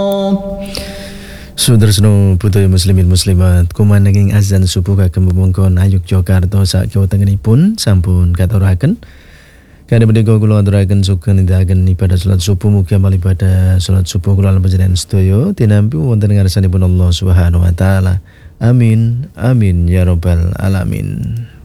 Sudarsno budaya muslimin muslimat kumananging azan subuh kagem wewengkon Ayuk Jakarta sak Jawa Tengenipun sampun katuraken. Kanthi menika kula aturaken sugeng nindakaken ibadah salat subuh, mugi amal ibadah salat subuh kula lan panjenengan sedaya tinampi wonten ngarsanipun Allah Subhanahu wa taala. Amin amin ya rabbal alamin.